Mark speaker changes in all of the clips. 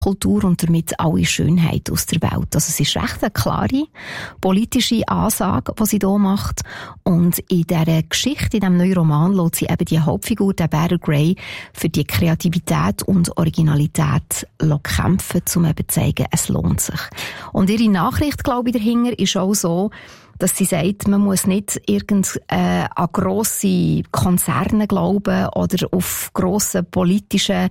Speaker 1: Kultur und damit alle Schönheit aus der Welt. Also es ist recht eine klare politische Ansage, die sie hier macht. Und in dieser Geschichte, in diesem neuen Roman, lässt sie eben die Hauptfigur, der Bear Grey, für die Kreativität und Originalität kämpfen, um eben zu zeigen, es lohnt sich. Und ihre Nachricht, glaube ich, dahinter ist auch so, dass sie sagt, man muss nicht an grosse Konzerne glauben oder auf grosse politische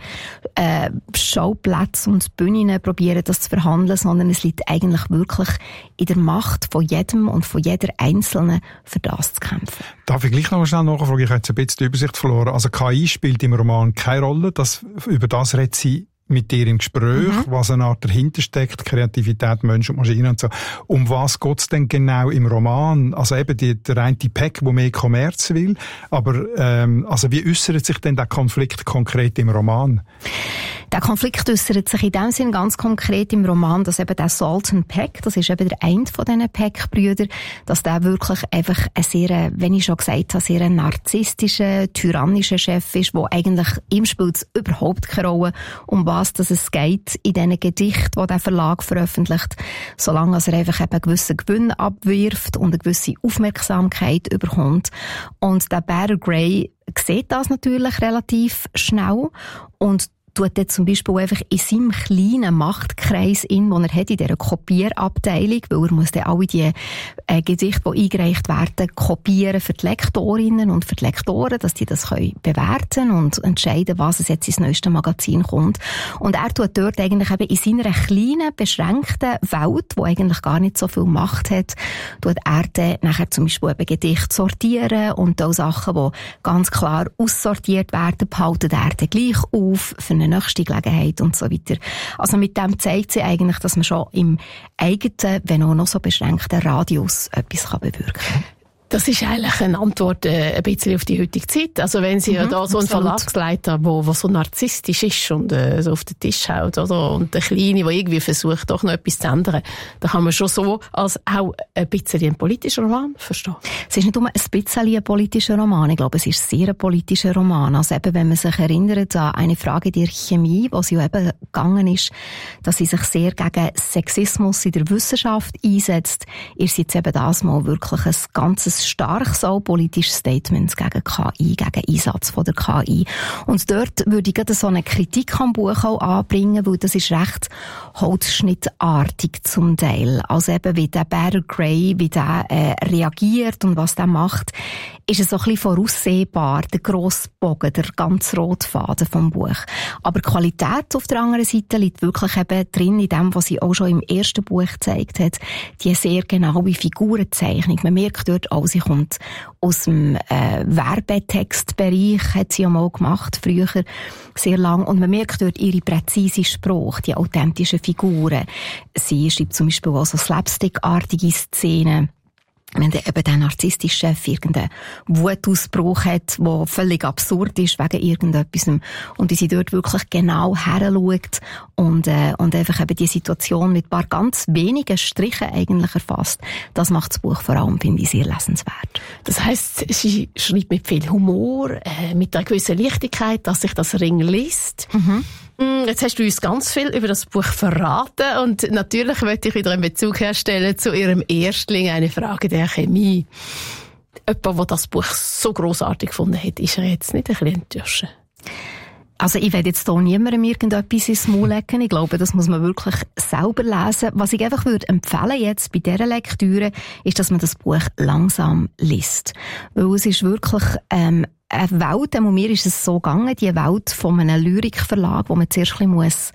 Speaker 1: Schauplätze und Bühnen probieren, das zu verhandeln, sondern es liegt eigentlich wirklich in der Macht von jedem und von jeder Einzelnen, für das zu kämpfen.
Speaker 2: Darf ich gleich noch schnell nachfragen? Ich habe jetzt ein bisschen die Übersicht verloren. Also KI spielt im Roman keine Rolle. Über das redet sie mit dir im Gespräch, was eine Art dahinter steckt, Kreativität, Mensch und Maschine und so. Um was geht's denn genau im Roman? Also eben der eine Pack, der mehr Kommerz will, aber also wie äußert sich denn der Konflikt konkret im Roman?
Speaker 1: Der Konflikt äußert sich in dem Sinn ganz konkret im Roman, dass eben der Sultan Peck, das ist eben der eine von diesen Peck-Brüdern, dass der wirklich einfach ein sehr, wenn ich schon gesagt habe, sehr narzisstischer, tyrannischer Chef ist, wo eigentlich ihm spielt es überhaupt keine Rolle, um was dass es geht in diesen Gedichten, die der Verlag veröffentlicht, solange er einfach eben einen gewissen Gewinn abwirft und eine gewisse Aufmerksamkeit überkommt. Und der Bear Grey sieht das natürlich relativ schnell und tut jetzt zum Beispiel einfach in seinem kleinen Machtkreis den er hat in dieser Kopierabteilung, weil er muss dann alle die Gedichte, die eingereicht werden, kopieren für die Lektorinnen und für die Lektoren, dass die das können bewerten und entscheiden, was es jetzt ins neueste Magazin kommt. Und er tut dort eigentlich eben in seiner kleinen, beschränkten Welt, die eigentlich gar nicht so viel Macht hat, tut er dann nachher zum Beispiel eben Gedichte sortieren und auch Sachen, die ganz klar aussortiert werden, behalten er dann gleich auf für eine nächste Gelegenheit und so weiter. Also mit dem zeigt sie eigentlich, dass man schon im eigenen, wenn auch noch so beschränkten Radius etwas bewirken kann.
Speaker 3: Das ist eigentlich eine Antwort ein bisschen auf die heutige Zeit. Also wenn Sie da so einen Verlagsleiter, der so narzisstisch ist und so auf den Tisch haut, oder? Und der Kleine, der irgendwie versucht, doch noch etwas zu ändern, da kann man schon so als auch ein bisschen einen politischen Roman verstehen.
Speaker 1: Es ist nicht nur ein bisschen ein politischer Roman. Ich glaube, es ist sehr ein politischer Roman. Also eben, wenn man sich erinnert an eine Frage der Chemie, wo sie eben gegangen ist, dass sie sich sehr gegen Sexismus in der Wissenschaft einsetzt, ist jetzt eben das mal wirklich ein ganzes starkes auch politisches Statement gegen KI, gegen Einsatz von der KI. Und dort würde ich gerade so eine Kritik am Buch auch anbringen, weil das ist recht holzschnittartig zum Teil. Also eben wie der Bear Grey, wie der reagiert und was der macht, ist es so ein bisschen voraussehbar, der grosse Bogen, der ganz rote Faden vom Buch. Aber die Qualität auf der anderen Seite liegt wirklich eben drin in dem, was sie auch schon im ersten Buch gezeigt hat, die sehr genaue Figurenzeichnung. Man merkt dort auch, sie kommt aus dem Werbetextbereich, hat sie ja mal gemacht, früher sehr lang. Und man merkt dort ihre präzise Sprache, die authentischen Figuren. Sie schreibt zum Beispiel auch so slapstickartige Szenen. Wenn eben der narzisstische Chef irgendeinen Wutausbruch hat, der völlig absurd ist wegen irgendetwas, und wie sie dort wirklich genau heranschaut und einfach eben die Situation mit ein paar ganz wenigen Strichen eigentlich erfasst, das macht das Buch vor allem, finde ich, sehr lesenswert.
Speaker 3: Das heisst, sie schreibt mit viel Humor, mit einer gewissen Leichtigkeit, dass sich das Ring liest. Jetzt hast du uns ganz viel über das Buch verraten und natürlich möchte ich wieder einen Bezug herstellen zu ihrem Erstling, eine Frage der Chemie. Jemand, der das Buch so grossartig gefunden hat, ist er jetzt nicht ein bisschen enttäuscht?
Speaker 1: Also ich werde jetzt hier niemandem irgendetwas ins Maul legen. Ich glaube, das muss man wirklich selber lesen. Was ich einfach würde empfehlen jetzt bei dieser Lektüre, ist, dass man das Buch langsam liest. Weil es ist wirklich eine Welt, und mir ist es so gegangen, die Welt von einem Lyrikverlag, wo man zuerst ein bisschen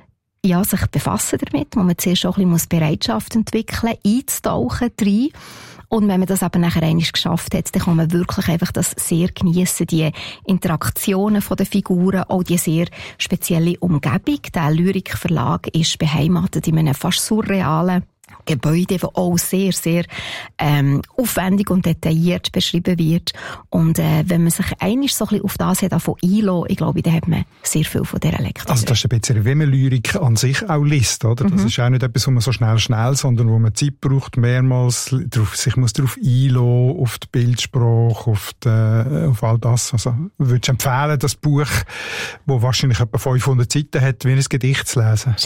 Speaker 1: sich befassen damit, wo man zuerst auch ein bisschen Bereitschaft entwickeln muss, einzutauchen rein. Und wenn man das aber nachher einmal geschafft hat, dann kann man wirklich einfach das sehr geniessen, die Interaktionen von den Figuren, auch die sehr spezielle Umgebung. Der Lyrikverlag ist beheimatet in einem fast surrealen Gebäude, das auch sehr, sehr aufwendig und detailliert beschrieben wird. Und wenn man sich einmal so ein bisschen auf das davon einlässt, ich glaube, dann hat man sehr viel von dieser Lektüre.
Speaker 2: Also das ist ein bisschen, wie man Lyrik an sich auch liest, oder? Das ist auch nicht etwas, wo man so schnell, sondern wo man Zeit braucht, mehrmals sich muss darauf einlassen, auf die Bildsprache, auf all das. Also würdest du empfehlen, das Buch, das wahrscheinlich etwa 500 Seiten hat, wie ein Gedicht zu lesen?